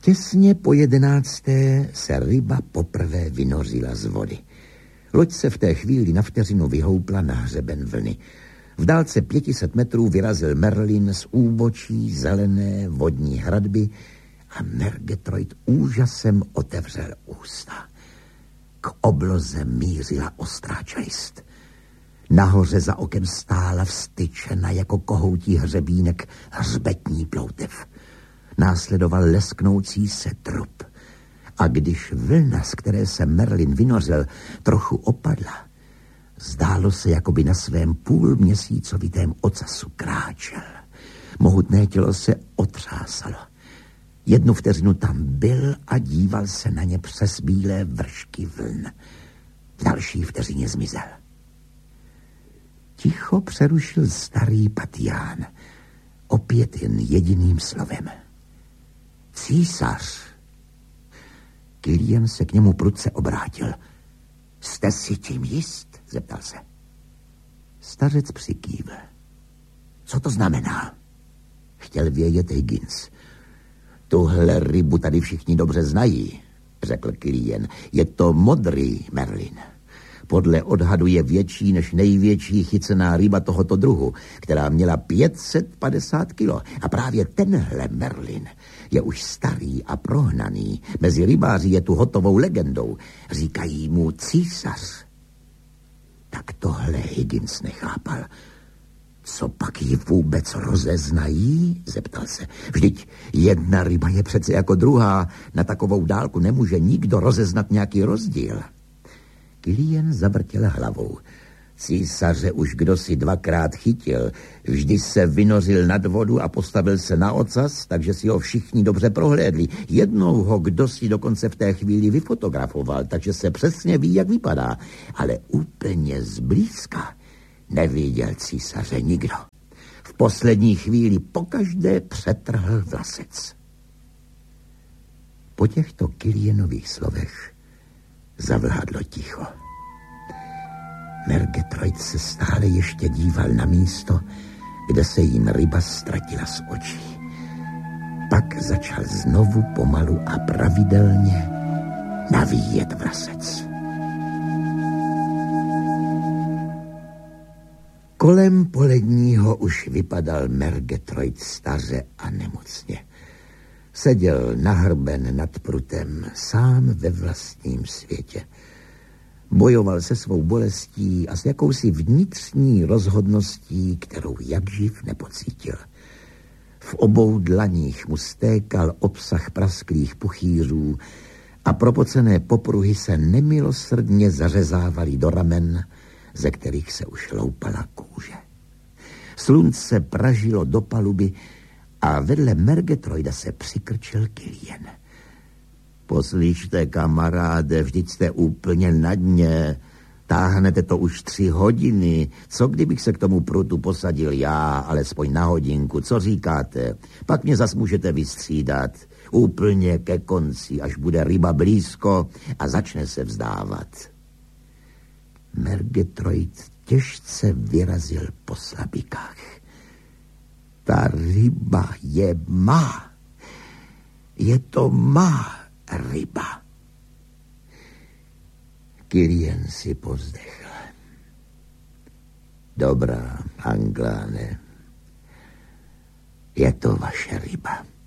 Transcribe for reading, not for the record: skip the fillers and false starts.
Těsně po 11. se ryba poprvé vynořila z vody. Loď se v té chvíli na vteřinu vyhoupla na hřeben vlny. V dálce 500 metrů vyrazil Merlin z úbočí zelené vodní hradby a Murgatroyd úžasem otevřel ústa. K obloze mířila ostrá čelist. Nahoře za okem stála vztyčena jako kohoutí hřebínek hřbetní ploutev. Následoval lesknoucí se trup. A když vlna, z které se Merlin vynořil, trochu opadla, zdálo se, jako by na svém půlměsícovitém ocasu kráčel. Mohutné tělo se otřásalo. 1 vteřinu tam byl a díval se na ně přes bílé vršky vln. V další vteřině zmizel. Ticho přerušil starý Patián. Opět jen jediným slovem. Císař. Killian se k němu prudce obrátil. Jste si tím jist? Zeptal se. Stařec přikývl. Co to znamená? Chtěl vědět Higgins. Tuhle rybu tady všichni dobře znají, řekl Killian. Je to modrý Merlin. Podle odhadu je větší než největší chycená ryba tohoto druhu, která měla 550 kilo. A právě tenhle Merlin je už starý a prohnaný. Mezi rybáři je tu hotovou legendou. Říkají mu císař. Tak tohle Higgins nechápal. Co pak ji vůbec rozeznají? Zeptal se. Vždyť jedna ryba je přece jako druhá. Na takovou dálku nemůže nikdo rozeznat nějaký rozdíl. Killian zavrtěl hlavou. Císaře už kdosi 2krát chytil. Vždy se vynořil nad vodu a postavil se na ocas, takže si ho všichni dobře prohlédli. Jednou ho kdosi dokonce v té chvíli vyfotografoval, takže se přesně ví, jak vypadá. Ale úplně zblízka neviděl císaře nikdo. V poslední chvíli pokaždé přetrhl vlasec. Po těchto Killianových slovech zavládlo ticho. Murgatroyd se stále ještě díval na místo, kde se jim ryba ztratila z očí. Pak začal znovu pomalu a pravidelně navíjet vlasec. Kolem poledního už vypadal Murgatroyd staře a nemocně. Seděl nahrben nad prutem, sám ve vlastním světě. Bojoval se svou bolestí a s jakousi vnitřní rozhodností, kterou jakživ nepocítil. V obou dlaních mu stékal obsah prasklých puchýřů a propocené popruhy se nemilosrdně zařezávaly do ramen, ze kterých se už loupala kůže. Slunce pražilo do paluby a vedle Murgatroyda se přikrčil Killian. Poslyšte, kamaráde, vždyť jste úplně na dně. Táhnete to už 3 hodiny. Co kdybych se k tomu prutu posadil já, alespoň na hodinku? Co říkáte? Pak mě zas můžete vystřídat. Úplně ke konci, až bude ryba blízko a začne se vzdávat. Murgatroyd těžce vyrazil po slabikách. Ta ryba je má. Je to má ryba. Killian si povzdechl. Dobrá, Angláne. Je to vaše ryba.